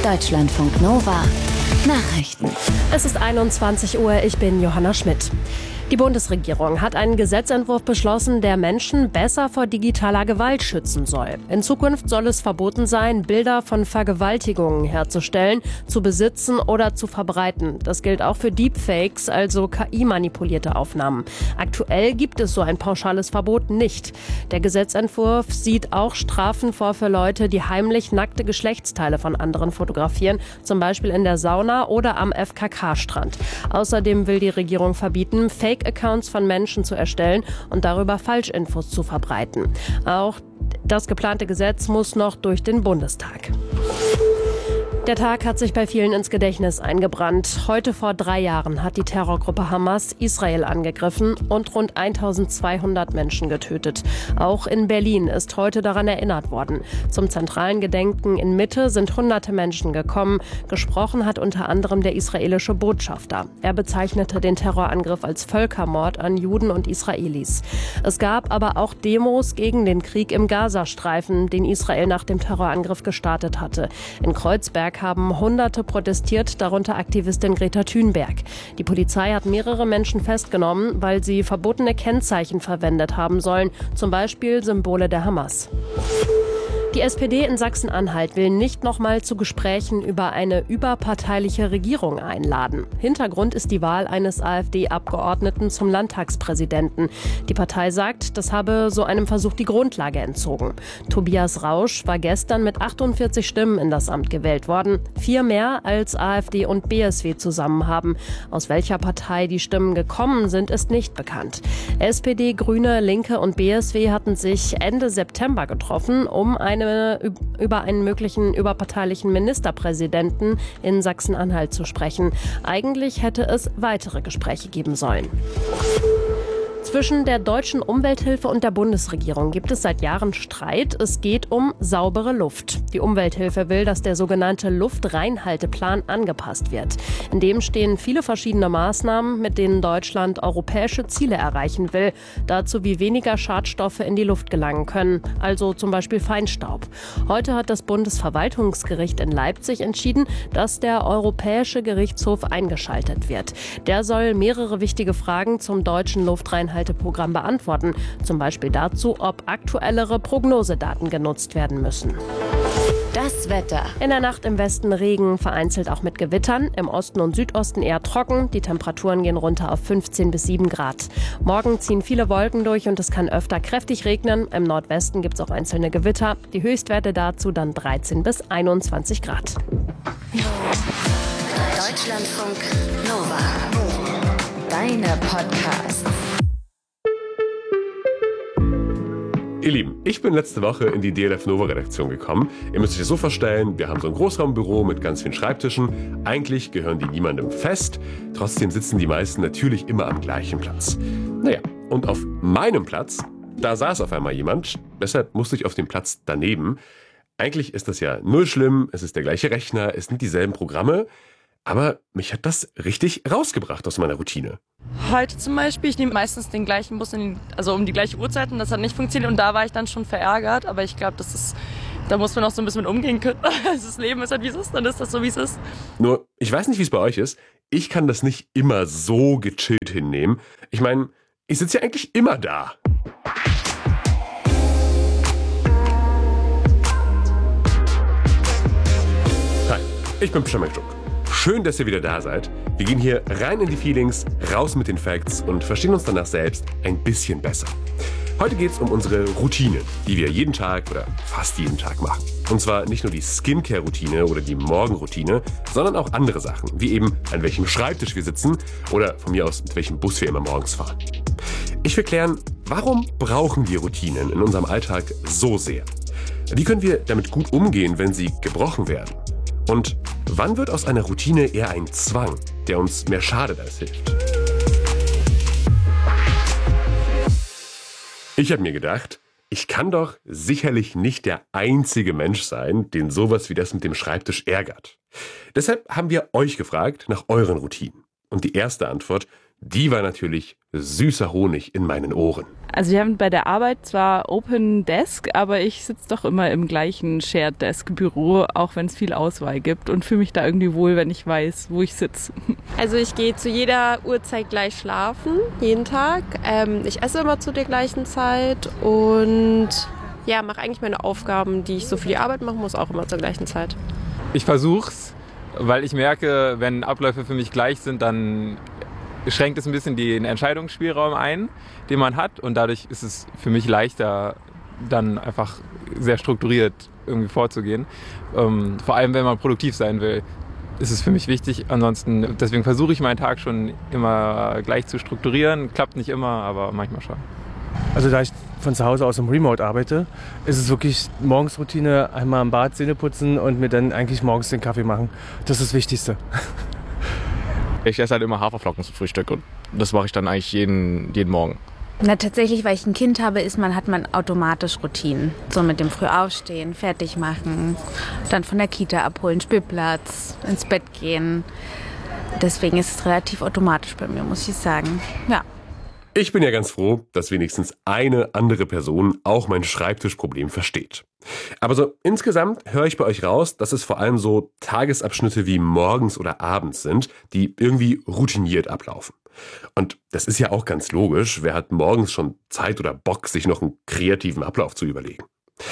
Deutschlandfunk Nova Nachrichten. Es ist 21 Uhr, ich bin Johanna Schmidt. Die Bundesregierung hat einen Gesetzentwurf beschlossen, der Menschen besser vor digitaler Gewalt schützen soll. In Zukunft soll es verboten sein, Bilder von Vergewaltigungen herzustellen, zu besitzen oder zu verbreiten. Das gilt auch für Deepfakes, also KI-manipulierte Aufnahmen. Aktuell gibt es so ein pauschales Verbot nicht. Der Gesetzentwurf sieht auch Strafen vor für Leute, die heimlich nackte Geschlechtsteile von anderen fotografieren, zum Beispiel in der Sauna oder am FKK-Strand. Außerdem will die Regierung verbieten, Fake-Accounts von Menschen zu erstellen und darüber Falschinfos zu verbreiten. Auch das geplante Gesetz muss noch durch den Bundestag. Der Tag hat sich bei vielen ins Gedächtnis eingebrannt. Heute vor 3 Jahren hat die Terrorgruppe Hamas Israel angegriffen und rund 1200 Menschen getötet. Auch in Berlin ist heute daran erinnert worden. Zum zentralen Gedenken in Mitte sind hunderte Menschen gekommen. Gesprochen hat unter anderem der israelische Botschafter. Er bezeichnete den Terrorangriff als Völkermord an Juden und Israelis. Es gab aber auch Demos gegen den Krieg im Gazastreifen, den Israel nach dem Terrorangriff gestartet hatte. In Kreuzberg haben Hunderte protestiert, darunter Aktivistin Greta Thunberg. Die Polizei hat mehrere Menschen festgenommen, weil sie verbotene Kennzeichen verwendet haben sollen, zum Beispiel Symbole der Hamas. Die SPD in Sachsen-Anhalt will nicht nochmal zu Gesprächen über eine überparteiliche Regierung einladen. Hintergrund ist die Wahl eines AfD-Abgeordneten zum Landtagspräsidenten. Die Partei sagt, das habe so einem Versuch die Grundlage entzogen. Tobias Rausch war gestern mit 48 Stimmen in das Amt gewählt worden. 4 mehr als AfD und BSW zusammen haben. Aus welcher Partei die Stimmen gekommen sind, ist nicht bekannt. SPD, Grüne, Linke und BSW hatten sich Ende September getroffen, um über einen möglichen überparteilichen Ministerpräsidenten in Sachsen-Anhalt zu sprechen. Eigentlich hätte es weitere Gespräche geben sollen. Zwischen der deutschen Umwelthilfe und der Bundesregierung gibt es seit Jahren Streit. Es geht um saubere Luft. Die Umwelthilfe will, dass der sogenannte Luftreinhalteplan angepasst wird. In dem stehen viele verschiedene Maßnahmen, mit denen Deutschland europäische Ziele erreichen will. Dazu wie weniger Schadstoffe in die Luft gelangen können, also zum Beispiel Feinstaub. Heute hat das Bundesverwaltungsgericht in Leipzig entschieden, dass der Europäische Gerichtshof eingeschaltet wird. Der soll mehrere wichtige Fragen zum deutschen Luftreinhalteprogramm beantworten. Zum Beispiel dazu, ob aktuellere Prognosedaten genutzt werden müssen. Das Wetter. In der Nacht im Westen Regen, vereinzelt auch mit Gewittern. Im Osten und Südosten eher trocken. Die Temperaturen gehen runter auf 15 bis 7 Grad. Morgen ziehen viele Wolken durch und es kann öfter kräftig regnen. Im Nordwesten gibt es auch einzelne Gewitter. Die Höchstwerte dazu dann 13 bis 21 Grad. Deutschlandfunk Nova. Deine Podcasts. Ihr Lieben, ich bin letzte Woche in die DLF Nova Redaktion gekommen. Ihr müsst euch das so vorstellen, wir haben so ein Großraumbüro mit ganz vielen Schreibtischen. Eigentlich gehören die niemandem fest, trotzdem sitzen die meisten natürlich immer am gleichen Platz. Naja, und auf meinem Platz, da saß auf einmal jemand, deshalb musste ich auf den Platz daneben. Eigentlich ist das ja null schlimm, es ist der gleiche Rechner, es sind dieselben Programme, aber mich hat das richtig rausgebracht aus meiner Routine. Heute zum Beispiel, ich nehme meistens den gleichen Bus, um die gleiche Uhrzeit und das hat nicht funktioniert und da war ich dann schon verärgert, aber ich glaube, da muss man auch so ein bisschen mit umgehen können. Das Leben ist halt wie es ist, dann ist das so wie es ist. Nur, ich weiß nicht, wie es bei euch ist, ich kann das nicht immer so gechillt hinnehmen. Ich meine, ich sitze ja eigentlich immer da. Hi, ich bin Pschammek. Schön, dass ihr wieder da seid. Wir gehen hier rein in die Feelings, raus mit den Facts und verstehen uns danach selbst ein bisschen besser. Heute geht es um unsere Routine, die wir jeden Tag oder fast jeden Tag machen. Und zwar nicht nur die Skincare-Routine oder die Morgenroutine, sondern auch andere Sachen, wie eben an welchem Schreibtisch wir sitzen oder von mir aus mit welchem Bus wir immer morgens fahren. Ich will klären, warum brauchen wir Routinen in unserem Alltag so sehr? Wie können wir damit gut umgehen, wenn sie gebrochen werden? Und wann wird aus einer Routine eher ein Zwang, der uns mehr schadet als hilft? Ich habe mir gedacht, ich kann doch sicherlich nicht der einzige Mensch sein, den sowas wie das mit dem Schreibtisch ärgert. Deshalb haben wir euch gefragt nach euren Routinen. Und die erste Antwort, die war natürlich süßer Honig in meinen Ohren. Also wir haben bei der Arbeit zwar Open Desk, aber ich sitze doch immer im gleichen Shared Desk Büro, auch wenn es viel Auswahl gibt und fühle mich da irgendwie wohl, wenn ich weiß, wo ich sitze. Also ich gehe zu jeder Uhrzeit gleich schlafen, jeden Tag. Ich esse immer zu der gleichen Zeit und ja, mache eigentlich meine Aufgaben, die ich so für die Arbeit machen muss, auch immer zur gleichen Zeit. Ich versuch's, weil ich merke, wenn Abläufe für mich gleich sind, dann schränkt es ein bisschen den Entscheidungsspielraum ein, den man hat. Und dadurch ist es für mich leichter, dann einfach sehr strukturiert irgendwie vorzugehen. Vor allem, wenn man produktiv sein will, ist es für mich wichtig. Ansonsten, deswegen versuche ich meinen Tag schon immer gleich zu strukturieren. Klappt nicht immer, aber manchmal schon. Also da ich von zu Hause aus im Remote arbeite, ist es wirklich Morgensroutine, einmal im Bad Zähne putzen und mir dann eigentlich morgens den Kaffee machen. Das ist das Wichtigste. Ich esse halt immer Haferflocken zum Frühstück und das mache ich dann eigentlich jeden Morgen. Na, tatsächlich, weil ich ein Kind habe, hat man automatisch Routinen. So mit dem Frühaufstehen, fertig machen, dann von der Kita abholen, Spielplatz, ins Bett gehen. Deswegen ist es relativ automatisch bei mir, muss ich sagen. Ja. Ich bin ja ganz froh, dass wenigstens eine andere Person auch mein Schreibtischproblem versteht. Aber so insgesamt höre ich bei euch raus, dass es vor allem so Tagesabschnitte wie morgens oder abends sind, die irgendwie routiniert ablaufen. Und das ist ja auch ganz logisch. Wer hat morgens schon Zeit oder Bock, sich noch einen kreativen Ablauf zu überlegen?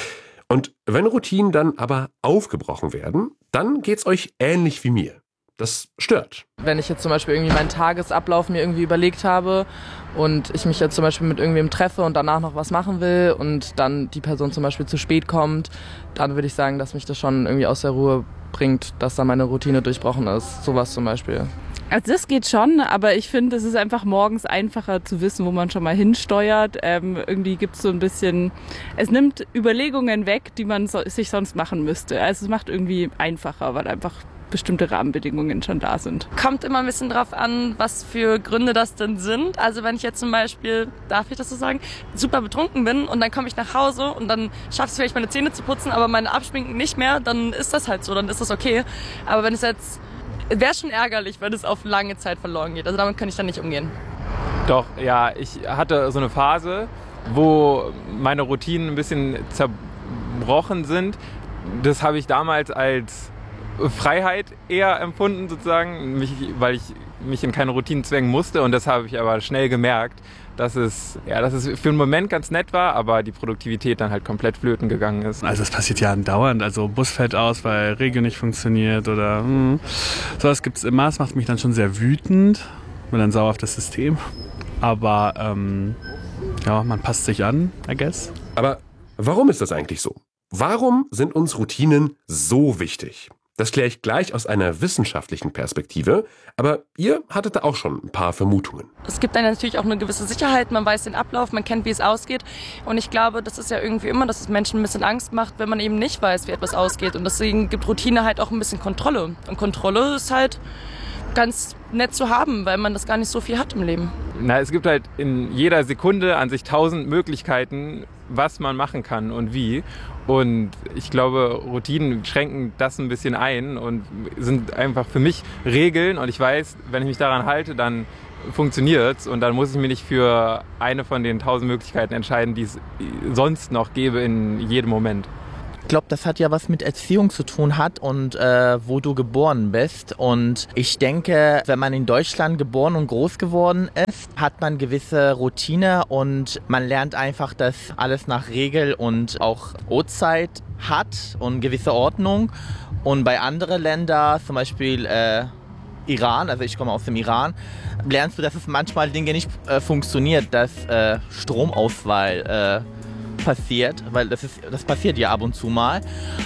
Und wenn Routinen dann aber aufgebrochen werden, dann geht's euch ähnlich wie mir. Das stört. Wenn ich jetzt zum Beispiel irgendwie meinen Tagesablauf mir irgendwie überlegt habe und ich mich jetzt zum Beispiel mit irgendwem treffe und danach noch was machen will und dann die Person zum Beispiel zu spät kommt, dann würde ich sagen, dass mich das schon irgendwie aus der Ruhe bringt, dass da meine Routine durchbrochen ist. Sowas zum Beispiel. Also das geht schon, aber ich finde, es ist einfach morgens einfacher zu wissen, wo man schon mal hinsteuert. Irgendwie gibt es so ein bisschen, es nimmt Überlegungen weg, die man sich sonst machen müsste. Also es macht irgendwie einfacher, weil einfach bestimmte Rahmenbedingungen schon da sind. Kommt immer ein bisschen drauf an, was für Gründe das denn sind. Also wenn ich jetzt zum Beispiel, darf ich das so sagen, super betrunken bin und dann komme ich nach Hause und dann schaffe ich es vielleicht meine Zähne zu putzen, aber meine Abschminken nicht mehr, dann ist das halt so, dann ist das okay. Aber wenn es jetzt, wäre schon ärgerlich, wenn es auf lange Zeit verloren geht. Also damit kann ich dann nicht umgehen. Doch, ja, ich hatte so eine Phase, wo meine Routinen ein bisschen zerbrochen sind. Das habe ich damals als Freiheit eher empfunden sozusagen, weil ich mich in keine Routinen zwängen musste und das habe ich aber schnell gemerkt, dass es für einen Moment ganz nett war, aber die Produktivität dann halt komplett flöten gegangen ist. Also es passiert ja andauernd, also Bus fällt aus, weil Regio nicht funktioniert oder sowas gibt es immer, es macht mich dann schon sehr wütend, bin dann sauer auf das System, aber ja, man passt sich an, I guess. Aber warum ist das eigentlich so? Warum sind uns Routinen so wichtig? Das kläre ich gleich aus einer wissenschaftlichen Perspektive, aber ihr hattet da auch schon ein paar Vermutungen. Es gibt dann natürlich auch eine gewisse Sicherheit, man weiß den Ablauf, man kennt, wie es ausgeht und ich glaube, das ist ja irgendwie immer, dass es Menschen ein bisschen Angst macht, wenn man eben nicht weiß, wie etwas ausgeht und deswegen gibt Routine halt auch ein bisschen Kontrolle und Kontrolle ist halt ganz nett zu haben, weil man das gar nicht so viel hat im Leben. Na, es gibt halt in jeder Sekunde an sich 1000 Möglichkeiten, was man machen kann und wie. Und ich glaube, Routinen schränken das ein bisschen ein und sind einfach für mich Regeln. Und ich weiß, wenn ich mich daran halte, dann funktioniert's. Und dann muss ich mich nicht für eine von den 1000 Möglichkeiten entscheiden, die es sonst noch gäbe in jedem Moment. Ich glaube, das hat ja was mit Erziehung zu tun hat und wo du geboren bist. Und ich denke, wenn man in Deutschland geboren und groß geworden ist, hat man gewisse Routine und man lernt einfach, dass alles nach Regel und auch Uhrzeit hat und gewisse Ordnung. Und bei anderen Ländern, zum Beispiel Iran, also ich komme aus dem Iran, lernst du, dass es manchmal Dinge nicht funktioniert, dass Stromausfall passiert, weil das passiert ja ab und zu mal.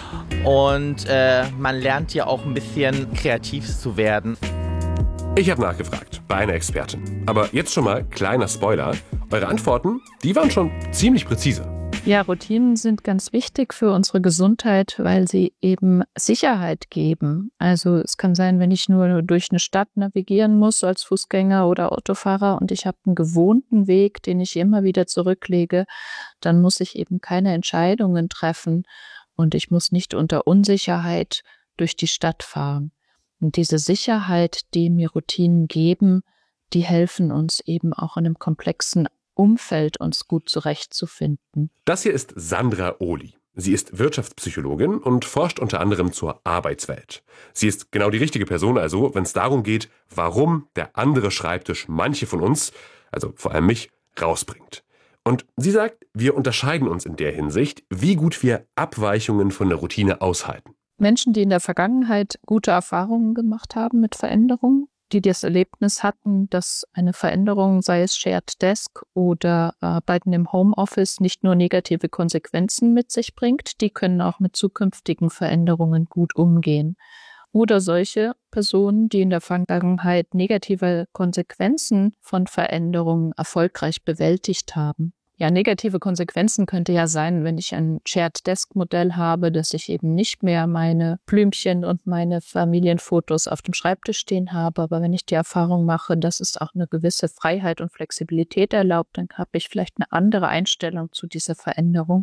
Und man lernt ja auch ein bisschen kreativ zu werden. Ich habe nachgefragt bei einer Expertin. Aber jetzt schon mal kleiner Spoiler. Eure Antworten, die waren schon ziemlich präzise. Ja, Routinen sind ganz wichtig für unsere Gesundheit, weil sie eben Sicherheit geben. Also es kann sein, wenn ich nur durch eine Stadt navigieren muss als Fußgänger oder Autofahrer und ich habe einen gewohnten Weg, den ich immer wieder zurücklege, dann muss ich eben keine Entscheidungen treffen und ich muss nicht unter Unsicherheit durch die Stadt fahren. Und diese Sicherheit, die mir Routinen geben, die helfen uns eben auch in einem komplexen Umfeld uns gut zurechtzufinden. Das hier ist Sandra Ohly. Sie ist Wirtschaftspsychologin und forscht unter anderem zur Arbeitswelt. Sie ist genau die richtige Person also, wenn es darum geht, warum der andere Schreibtisch manche von uns, also vor allem mich, rausbringt. Und sie sagt, wir unterscheiden uns in der Hinsicht, wie gut wir Abweichungen von der Routine aushalten. Menschen, die in der Vergangenheit gute Erfahrungen gemacht haben mit Veränderungen, die das Erlebnis hatten, dass eine Veränderung, sei es Shared Desk oder Arbeiten im Homeoffice, nicht nur negative Konsequenzen mit sich bringt, die können auch mit zukünftigen Veränderungen gut umgehen. Oder solche Personen, die in der Vergangenheit negative Konsequenzen von Veränderungen erfolgreich bewältigt haben. Ja, negative Konsequenzen könnte ja sein, wenn ich ein Shared-Desk-Modell habe, dass ich eben nicht mehr meine Blümchen und meine Familienfotos auf dem Schreibtisch stehen habe. Aber wenn ich die Erfahrung mache, dass es auch eine gewisse Freiheit und Flexibilität erlaubt, dann habe ich vielleicht eine andere Einstellung zu dieser Veränderung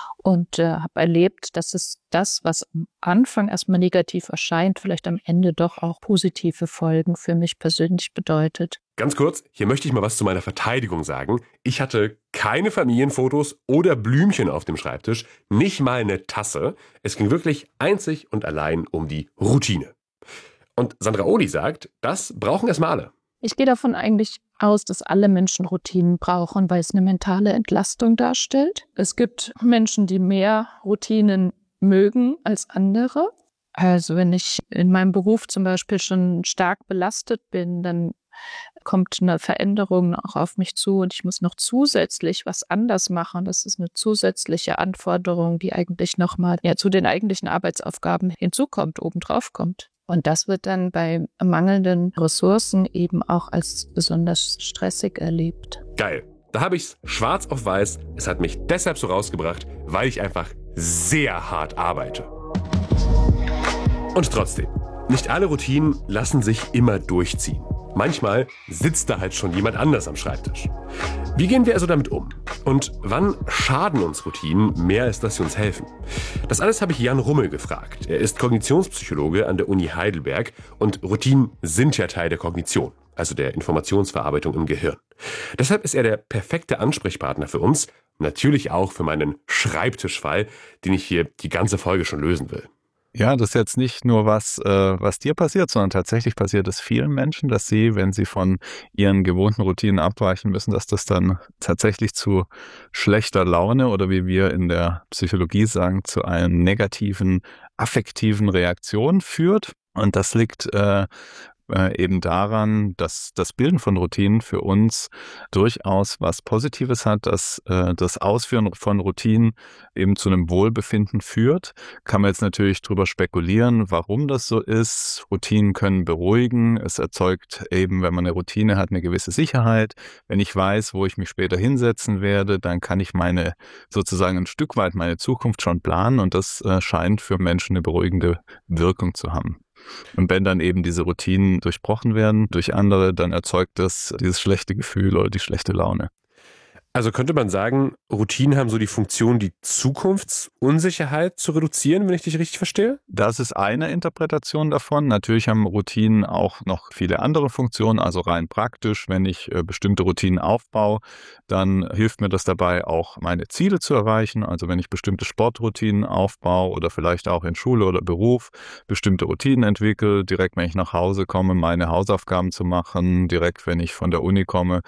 und habe erlebt, dass es das, was am Anfang erstmal negativ erscheint, vielleicht am Ende doch auch positive Folgen für mich persönlich bedeutet. Ganz kurz, hier möchte ich mal was zu meiner Verteidigung sagen. Ich hatte keine Familienfotos oder Blümchen auf dem Schreibtisch, nicht mal eine Tasse. Es ging wirklich einzig und allein um die Routine. Und Sandra Ohly sagt, das brauchen erstmal alle. Ich gehe davon eigentlich aus, dass alle Menschen Routinen brauchen, weil es eine mentale Entlastung darstellt. Es gibt Menschen, die mehr Routinen mögen als andere. Also wenn ich in meinem Beruf zum Beispiel schon stark belastet bin, dann kommt eine Veränderung auch auf mich zu und ich muss noch zusätzlich was anders machen. Das ist eine zusätzliche Anforderung, die eigentlich nochmal zu den eigentlichen Arbeitsaufgaben hinzukommt, obendrauf kommt. Und das wird dann bei mangelnden Ressourcen eben auch als besonders stressig erlebt. Geil. Da habe ich's schwarz auf weiß. Es hat mich deshalb so rausgebracht, weil ich einfach sehr hart arbeite. Und trotzdem, nicht alle Routinen lassen sich immer durchziehen. Manchmal sitzt da halt schon jemand anders am Schreibtisch. Wie gehen wir also damit um? Und wann schaden uns Routinen mehr, als dass sie uns helfen? Das alles habe ich Jan Rummel gefragt. Er ist Kognitionspsychologe an der Uni Heidelberg und Routinen sind ja Teil der Kognition, also der Informationsverarbeitung im Gehirn. Deshalb ist er der perfekte Ansprechpartner für uns, natürlich auch für meinen Schreibtischfall, den ich hier die ganze Folge schon lösen will. Ja, das ist jetzt nicht nur was dir passiert, sondern tatsächlich passiert es vielen Menschen, dass sie, wenn sie von ihren gewohnten Routinen abweichen müssen, dass das dann tatsächlich zu schlechter Laune oder wie wir in der Psychologie sagen, zu einer negativen, affektiven Reaktion führt. Und das liegt eben daran, dass das Bilden von Routinen für uns durchaus was Positives hat, dass das Ausführen von Routinen eben zu einem Wohlbefinden führt. Kann man jetzt natürlich drüber spekulieren, warum das so ist. Routinen können beruhigen. Es erzeugt eben, wenn man eine Routine hat, eine gewisse Sicherheit. Wenn ich weiß, wo ich mich später hinsetzen werde, dann kann ich sozusagen ein Stück weit meine Zukunft schon planen und das scheint für Menschen eine beruhigende Wirkung zu haben. Und wenn dann eben diese Routinen durchbrochen werden durch andere, dann erzeugt das dieses schlechte Gefühl oder die schlechte Laune. Also könnte man sagen, Routinen haben so die Funktion, die Zukunftsunsicherheit zu reduzieren, wenn ich dich richtig verstehe? Das ist eine Interpretation davon. Natürlich haben Routinen auch noch viele andere Funktionen, also rein praktisch. Wenn ich bestimmte Routinen aufbaue, dann hilft mir das dabei, auch meine Ziele zu erreichen. Also wenn ich bestimmte Sportroutinen aufbaue oder vielleicht auch in Schule oder Beruf bestimmte Routinen entwickle, direkt wenn ich nach Hause komme, meine Hausaufgaben zu machen, direkt wenn ich von der Uni komme,